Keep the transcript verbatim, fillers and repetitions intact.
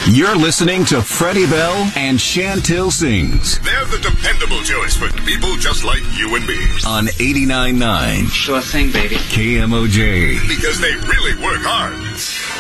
You're listening to Freddie Bell and Chantil Sings. They're the dependable choice for people just like you and me. On eighty-nine point nine. Sure thing, baby. K M O J. Because they really work hard.